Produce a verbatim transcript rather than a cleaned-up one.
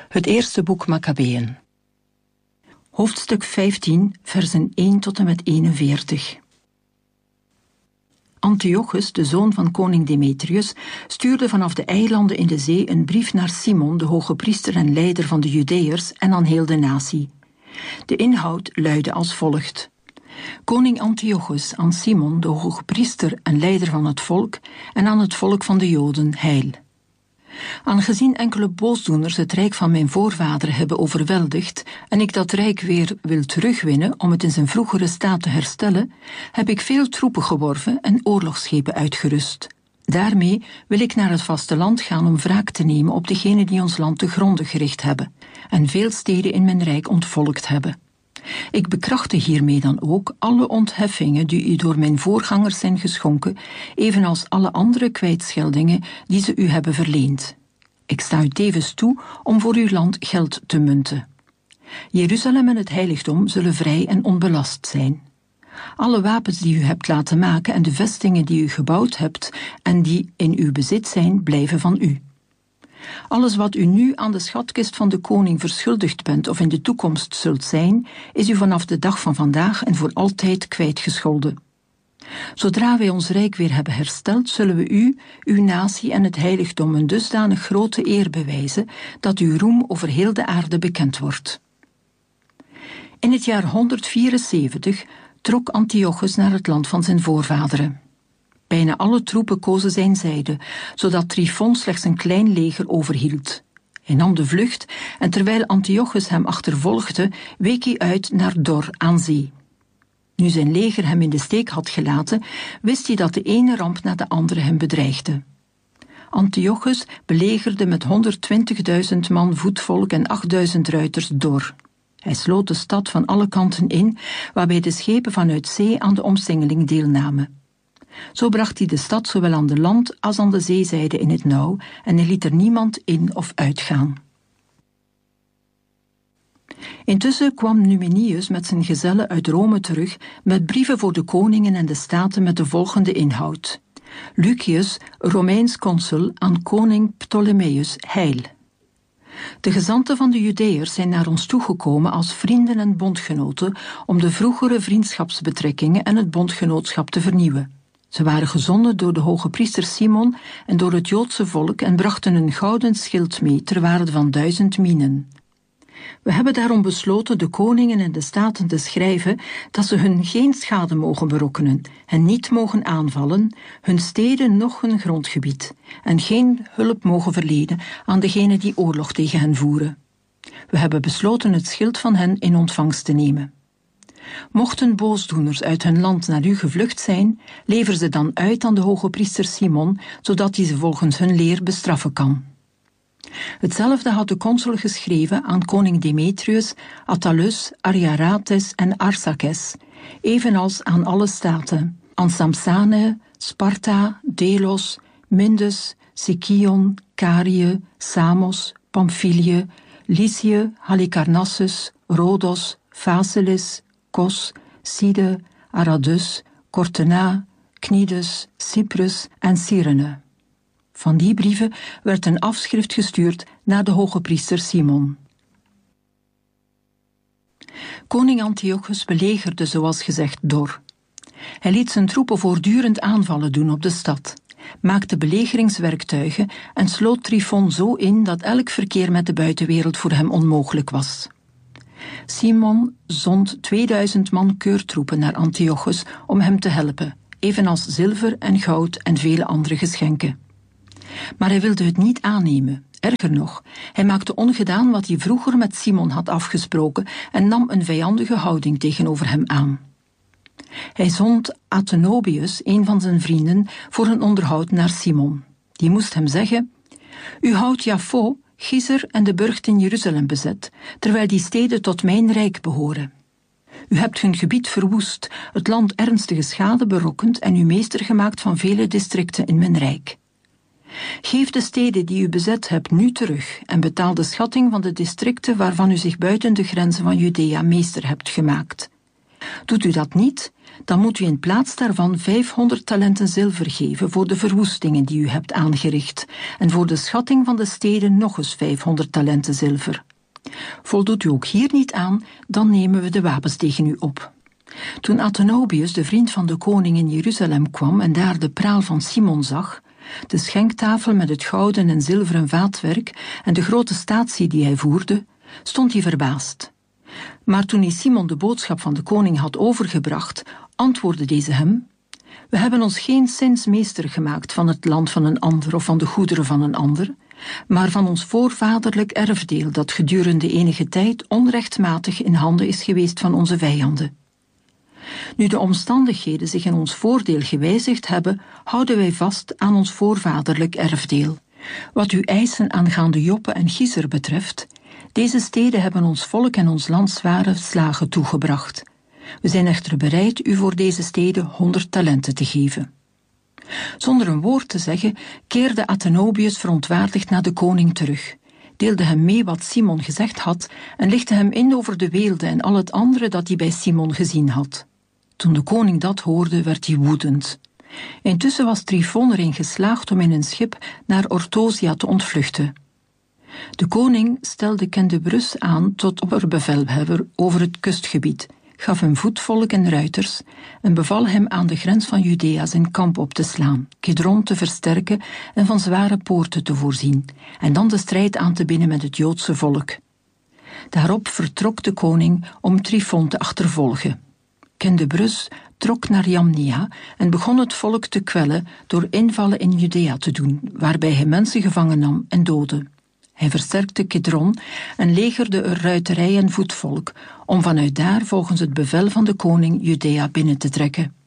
Het eerste boek Makkabeeën. Hoofdstuk vijftien, versen één tot en met eenenveertig. Antiochus, de zoon van koning Demetrius, stuurde vanaf de eilanden in de zee een brief naar Simon, de hoge priester en leider van de Judeërs, en aan heel de natie. De inhoud luidde als volgt. Koning Antiochus aan Simon, de hoge priester en leider van het volk, en aan het volk van de Joden, heil. Aangezien enkele boosdoeners het rijk van mijn voorvader hebben overweldigd en ik dat rijk weer wil terugwinnen om het in zijn vroegere staat te herstellen, heb ik veel troepen geworven en oorlogsschepen uitgerust. Daarmee wil ik naar het vasteland gaan om wraak te nemen op degenen die ons land te gronde gericht hebben en veel steden in mijn rijk ontvolkt hebben. Ik bekrachtig hiermee dan ook alle ontheffingen die u door mijn voorgangers zijn geschonken, evenals alle andere kwijtscheldingen die ze u hebben verleend. Ik sta u tevens toe om voor uw land geld te munten. Jeruzalem en het heiligdom zullen vrij en onbelast zijn. Alle wapens die u hebt laten maken en de vestingen die u gebouwd hebt en die in uw bezit zijn, blijven van u. Alles wat u nu aan de schatkist van de koning verschuldigd bent of in de toekomst zult zijn, is u vanaf de dag van vandaag en voor altijd kwijtgescholden. Zodra wij ons rijk weer hebben hersteld, zullen we u, uw natie en het heiligdom een dusdanig grote eer bewijzen, dat uw roem over heel de aarde bekend wordt. In het jaar honderdvierenzeventig trok Antiochus naar het land van zijn voorvaderen. Bijna alle troepen kozen zijn zijde, zodat Tryphon slechts een klein leger overhield. Hij nam de vlucht en terwijl Antiochus hem achtervolgde, week hij uit naar Dor aan zee. Nu zijn leger hem in de steek had gelaten, wist hij dat de ene ramp na de andere hem bedreigde. Antiochus belegerde met honderdtwintigduizend man voetvolk en achtduizend ruiters Dor. Hij sloot de stad van alle kanten in, waarbij de schepen vanuit zee aan de omsingeling deelnamen. Zo bracht hij de stad zowel aan de land- als aan de zeezijde in het nauw en hij liet er niemand in of uitgaan. Intussen kwam Numenius met zijn gezellen uit Rome terug met brieven voor de koningen en de staten met de volgende inhoud. Lucius, Romeins consul, aan koning Ptolemeus, heil. De gezanten van de Judeërs zijn naar ons toegekomen als vrienden en bondgenoten om de vroegere vriendschapsbetrekkingen en het bondgenootschap te vernieuwen. Ze waren gezonden door de hoge priester Simon en door het Joodse volk en brachten een gouden schild mee ter waarde van duizend minen. We hebben daarom besloten de koningen en de staten te schrijven dat ze hun geen schade mogen berokkenen, hen niet mogen aanvallen, hun steden noch hun grondgebied, en geen hulp mogen verlenen aan degenen die oorlog tegen hen voeren. We hebben besloten het schild van hen in ontvangst te nemen. Mochten boosdoeners uit hun land naar u gevlucht zijn, lever ze dan uit aan de hoge priester Simon, zodat hij ze volgens hun leer bestraffen kan. Hetzelfde had de consul geschreven aan koning Demetrius, Attalus, Ariarathes en Arsakes, evenals aan alle staten, aan Samsane, Sparta, Delos, Mindus, Sicyon, Carië, Samos, Pamphylië, Lycië, Halicarnassus, Rhodos, Phaselis, Kos, Side, Aradus, Cortena, Cnidus, Cyprus en Cyrene. Van die brieven werd een afschrift gestuurd naar de hoge priester Simon. Koning Antiochus belegerde zoals gezegd Dor. Hij liet zijn troepen voortdurend aanvallen doen op de stad, maakte belegeringswerktuigen en sloot Tryphon zo in dat elk verkeer met de buitenwereld voor hem onmogelijk was. Simon zond tweeduizend man keurtroepen naar Antiochus om hem te helpen, evenals zilver en goud en vele andere geschenken. Maar hij wilde het niet aannemen. Erger nog, hij maakte ongedaan wat hij vroeger met Simon had afgesproken en nam een vijandige houding tegenover hem aan. Hij zond Athenobius, een van zijn vrienden, voor een onderhoud naar Simon. Die moest hem zeggen: U houdt Jaffo, Gizer en de burcht in Jeruzalem bezet, terwijl die steden tot mijn rijk behoren. U hebt hun gebied verwoest, het land ernstige schade berokkend en u meester gemaakt van vele districten in mijn rijk. Geef de steden die u bezet hebt nu terug en betaal de schatting van de districten waarvan u zich buiten de grenzen van Judea meester hebt gemaakt. Doet u dat niet, dan moet u in plaats daarvan vijfhonderd talenten zilver geven voor de verwoestingen die u hebt aangericht en voor de schatting van de steden nog eens vijfhonderd talenten zilver. Voldoet u ook hier niet aan, dan nemen we de wapens tegen u op. Toen Athenobius, de vriend van de koning, in Jeruzalem kwam en daar de praal van Simon zag, de schenktafel met het gouden en zilveren vaatwerk en de grote staatsie die hij voerde, stond hij verbaasd. Maar toen hij Simon de boodschap van de koning had overgebracht, antwoordde deze hem: We hebben ons geen sinds meester gemaakt van het land van een ander of van de goederen van een ander, maar van ons voorvaderlijk erfdeel dat gedurende enige tijd onrechtmatig in handen is geweest van onze vijanden. Nu de omstandigheden zich in ons voordeel gewijzigd hebben, houden wij vast aan ons voorvaderlijk erfdeel. Wat uw eisen aangaande Joppe en Giezer betreft, deze steden hebben ons volk en ons land zware slagen toegebracht. We zijn echter bereid u voor deze steden honderd talenten te geven. Zonder een woord te zeggen, keerde Athenobius verontwaardigd naar de koning terug, deelde hem mee wat Simon gezegd had en lichtte hem in over de weelde en al het andere dat hij bij Simon gezien had. Toen de koning dat hoorde, werd hij woedend. Intussen was Tryfon erin geslaagd om in een schip naar Orthosia te ontvluchten. De koning stelde Kendebrus aan tot opperbevelhebber over het kustgebied, gaf hem voetvolk en ruiters en beval hem aan de grens van Judea zijn kamp op te slaan, Kidron te versterken en van zware poorten te voorzien, en dan de strijd aan te binden met het Joodse volk. Daarop vertrok de koning om Tryfon te achtervolgen. Kendebrus trok naar Jamnia en begon het volk te kwellen door invallen in Judea te doen, waarbij hij mensen gevangen nam en doodde. Hij versterkte Kidron en legerde er ruiterij en voetvolk, om vanuit daar volgens het bevel van de koning Judea binnen te trekken.